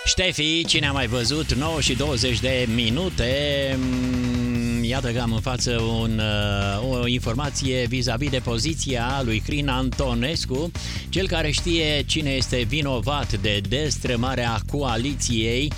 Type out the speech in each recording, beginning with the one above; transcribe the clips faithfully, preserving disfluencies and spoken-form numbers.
Ștefi, cine a mai văzut? nouă și douăzeci de minute. Iată că am în față un, o informație vis-a-vis de poziția lui Crin Antonescu, cel care știe cine este vinovat de destrămarea coaliției.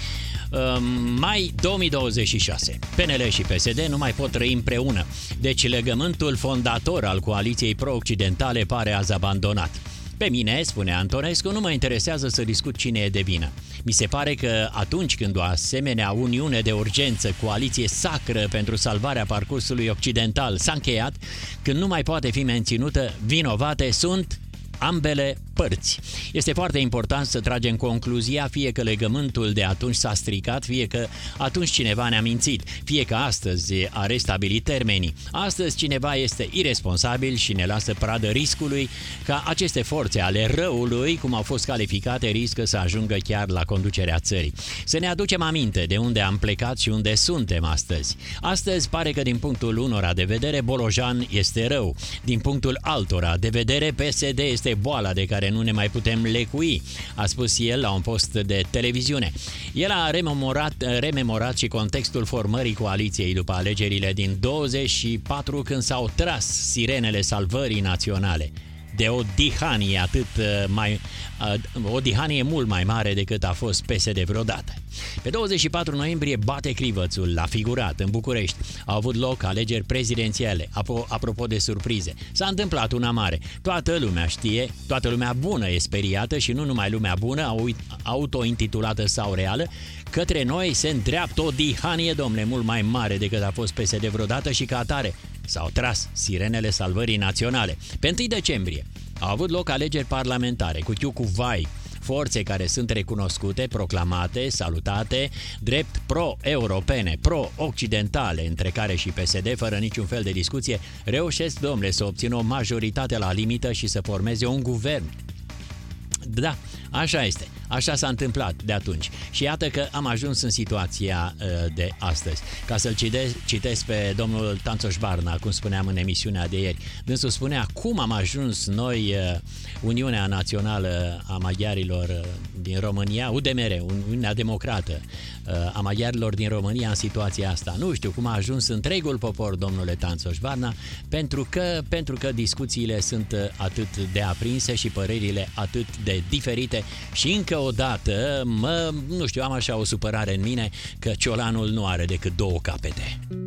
Mai două mii douăzeci și șase. P N L și P S D nu mai pot trăi împreună, deci legământul fondator al coaliției pro-occidentale pare azi abandonat. Pe mine, spune Antonescu, nu mă interesează să discut cine e de vină. Mi se pare că atunci când o asemenea uniune de urgență, coaliție sacră pentru salvarea parcursului occidental s-a încheiat, când nu mai poate fi menținută, vinovate sunt ambele părți. Este foarte important să tragem concluzia, fie că legământul de atunci s-a stricat, fie că atunci cineva ne-a mințit, fie că astăzi a restabilit termenii. Astăzi cineva este iresponsabil și ne lasă pradă riscului ca aceste forțe ale răului, cum au fost calificate, riscă să ajungă chiar la conducerea țării. Să ne aducem aminte de unde am plecat și unde suntem astăzi. Astăzi pare că din punctul unora de vedere Bolojan este rău, din punctul altora de vedere P S D este boala de care nu ne mai putem lecui, a spus el la un post de televiziune. El a rememorat, rememorat și contextul formării coaliției după alegerile din douăzeci și patru, când s-au tras sirenele salvării naționale. De o dihanie atât mai, o dihanie mult mai mare decât a fost P S D vreodată. Pe douăzeci și patru noiembrie bate crivățul, la figurat, în București. Au avut loc alegeri prezidențiale. Apropo de surprize, s-a întâmplat una mare. Toată lumea știe, toată lumea bună e speriată și nu numai lumea bună, auto-intitulată sau reală, către noi se îndreaptă o dihanie, domne, mult mai mare decât a fost P S D vreodată și ca atare s-au tras sirenele salvării naționale. Pe întâi decembrie au avut loc alegeri parlamentare cu chiu cu vai, forțe care sunt recunoscute, proclamate, salutate, drept pro-europene, pro-occidentale, între care și P S D, fără niciun fel de discuție, reușesc, domnule, să obțină o majoritate la limită și să formeze un guvern. Da, așa este. Așa s-a întâmplat de atunci. Și iată că am ajuns în situația uh, de astăzi. Ca să-l citesc, citesc pe domnul Tanțoș Barna, cum spuneam în emisiunea de ieri. Dânsul spunea cum am ajuns noi, uh, Uniunea Națională a Maghiarilor uh, din România, U D M R, Uniunea Democrată uh, a Maghiarilor din România, în situația asta. Nu știu cum a ajuns întregul popor, domnule Tanțoș Barna, pentru că, pentru că discuțiile sunt atât de aprinse și părerile atât de diferite și încă odată, mă, nu știu, am așa o supărare în mine că ciolanul nu are decât două capete.